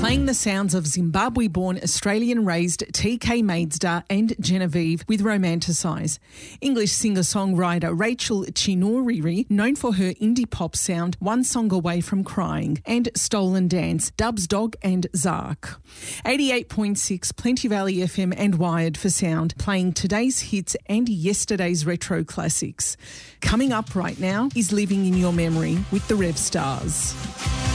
Playing the sounds of Zimbabwe-born, Australian-raised TK Maidstar and Genevieve with Romanticise. English singer-songwriter Rachel Chinoriri, known for her indie pop sound, One Song Away from Crying, and Stolen Dance, Dubs Dog and Zark. 88.6 Plenty Valley FM and Wired for sound, playing today's hits and yesterday's retro classics. Coming up right now is Living in Your Memory with the Rev Stars.